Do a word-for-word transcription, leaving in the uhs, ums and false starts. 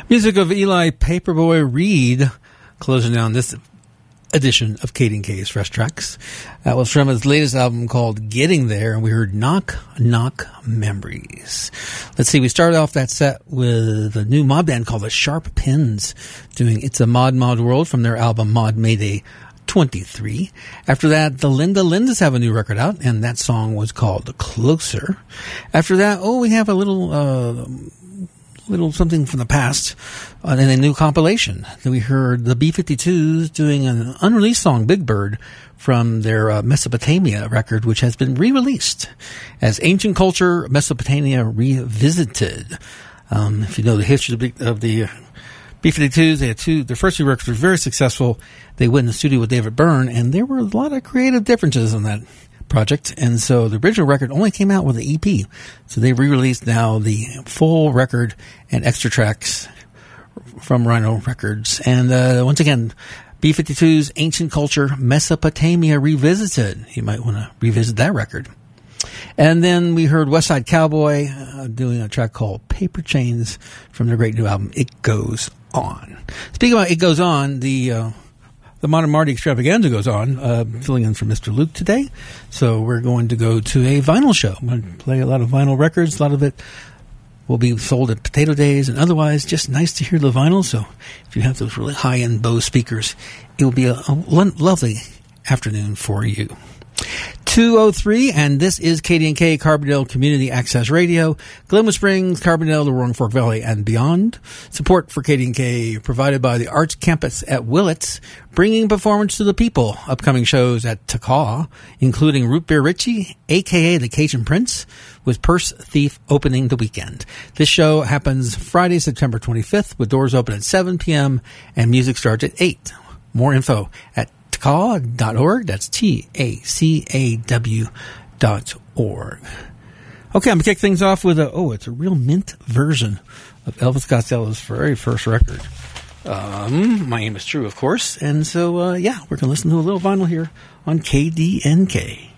Music of Eli Paperboy Reed, closing down this edition of K D and K's Fresh Tracks. That was from his latest album called Getting There, and we heard Knock Knock Memories. Let's see, we started off that set with a new mod band called the Sharp Pins, doing It's a Mod Mod World from their album Mod Mayday twenty-three. After that, the Linda Lindas have a new record out, and that song was called Closer. After that, oh, we have a little... Uh, little something from the past uh, in a new compilation. Then we heard the B fifty-twos doing an unreleased song, Big Bird, from their uh, Mesopotamia record, which has been re-released as Ancient Culture Mesopotamia Revisited. Um, if you know the history of the, of the B fifty-twos, they had two, their first two records were very successful. They went in the studio with David Byrne, and there were a lot of creative differences in that project, and so the original record only came out with an E P, so they re-released now the full record and extra tracks from Rhino Records. And uh, once again, B fifty-two's Ancient Culture Mesopotamia Revisited. You might want to revisit that record. And then we heard West Side Cowboy uh, doing a track called Paper Chains from their great new album It Goes On. Speaking about It Goes On, the uh, The Modern Marty extravaganza goes on, uh, filling in for Mister Luke today. So we're going to go to a vinyl show. I'm going to play a lot of vinyl records. A lot of it will be sold at Potato Days, and otherwise just nice to hear the vinyl. So if you have those really high-end Bose speakers, it will be a, a lovely afternoon for you. two oh three, and this is K D and K Carbondale Community Access Radio, Glenwood Springs, Carbondale, the Roaring Fork Valley, and beyond. Support for K D and K provided by the Arts Campus at Willits, bringing performance to the people. Upcoming shows at Takaw, including Root Beer Richie, a k a the Cajun Prince, with Purse Thief opening the weekend. This show happens Friday, September twenty-fifth, with doors open at seven p.m. and music starts at eight. More info at takaw dot org. That's T A C A W dot org. Okay, I'm going to kick things off with a, oh, it's a real mint version of Elvis Costello's very first record. Um, my aim is true, of course. And so, uh, yeah, we're going to listen to a little vinyl here on K D N K.